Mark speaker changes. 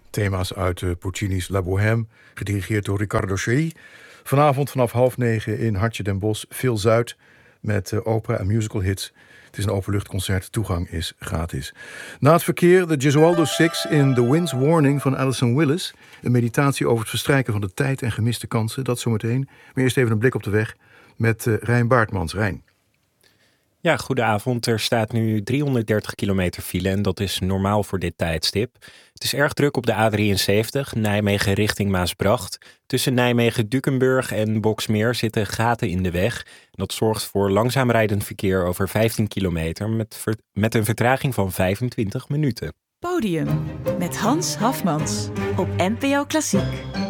Speaker 1: Thema's uit Puccini's La Bohème, gedirigeerd door Riccardo Chailly. Vanavond vanaf 20:30 in Hartje den Bosch, Phil Zuid, met opera en musical hits. Het is een openluchtconcert, toegang is gratis. Na het verkeer de Gesualdo Six in The Wind's Warning van Alison Willis. Een meditatie over het verstrijken van de tijd en gemiste kansen, dat zometeen. Maar eerst even een blik op de weg met Rijn Baartmans. Rijn.
Speaker 2: Ja, goedenavond. Er staat nu 330 kilometer file en dat is normaal voor dit tijdstip. Het is erg druk op de A73, Nijmegen richting Maasbracht. Tussen Nijmegen-Dukenburg en Boxmeer zitten gaten in de weg. Dat zorgt voor langzaam rijdend verkeer over 15 kilometer met een vertraging van 25 minuten.
Speaker 3: Podium met Hans Hafmans op NPO Klassiek.